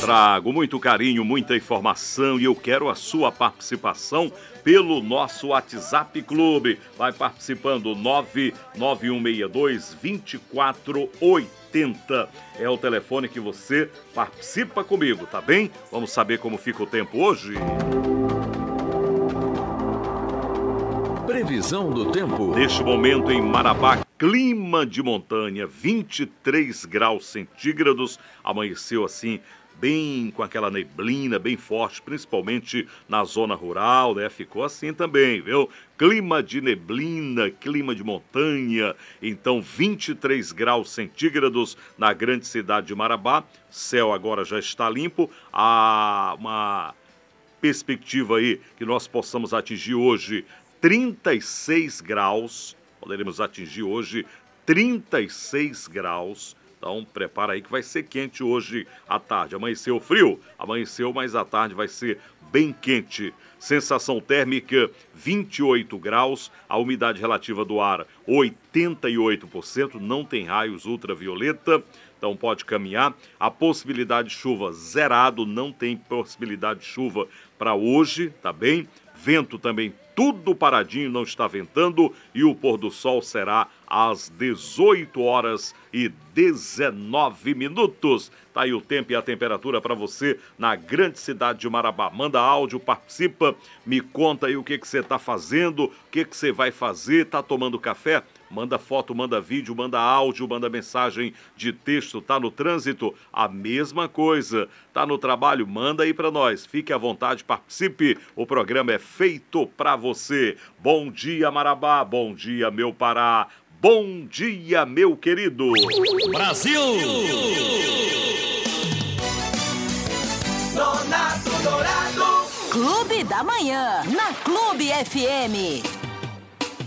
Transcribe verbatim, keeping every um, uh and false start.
trago muito carinho, muita informação e eu quero a sua participação pelo nosso WhatsApp Clube. Vai participando, nove nove um seis dois, dois quatro oito zero. É o telefone que você participa comigo, tá bem? Vamos saber como fica o tempo hoje? Previsão do tempo. Neste momento em Marabá, clima de montanha, vinte e três graus centígrados. Amanheceu assim, bem com aquela neblina, bem forte, principalmente na zona rural, né? Ficou assim também, viu? Clima de neblina, clima de montanha. Então, vinte e três graus centígrados na grande cidade de Marabá. Céu agora já está limpo. Há uma perspectiva aí que nós possamos atingir hoje trinta e seis graus, poderemos atingir hoje trinta e seis graus, então prepara aí que vai ser quente hoje à tarde. Amanheceu frio, amanheceu, mas à tarde vai ser bem quente. Sensação térmica vinte e oito graus, a umidade relativa do ar oitenta e oito por cento, não tem raios ultravioleta, então pode caminhar. A possibilidade de chuva zerado, não tem possibilidade de chuva para hoje, tá bem? Vento também tudo paradinho, não está ventando e o pôr do sol será às dezoito horas e dezenove minutos. Tá aí o tempo e a temperatura para você na grande cidade de Marabá. Manda áudio, participa, me conta aí o que que você está fazendo, o que que você vai fazer, tá tomando café? Manda foto, manda vídeo, manda áudio, manda mensagem de texto, tá no trânsito? A mesma coisa. Tá no trabalho? Manda aí para nós. Fique à vontade, participe. O programa é feito para você. Bom dia, Marabá. Bom dia, meu Pará. Bom dia, meu querido. Brasil! Donato Dourado. Clube da Manhã, na Clube F M.